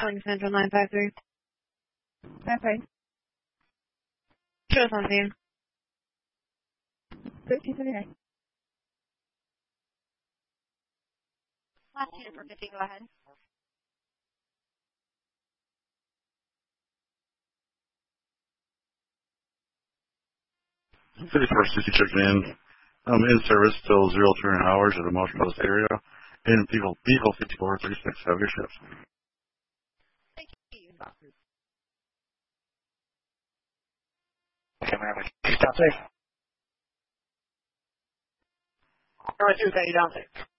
Calling Central 953. Okay. Show us on scene. 1379. Last unit for 50, go ahead. 31st City checking in. In service till 0 turn hours at the Motion Post area. In vehicle 5436, have your shift. Thank you. Okay, ma'am. You stop safe. All right, do that. You down safe.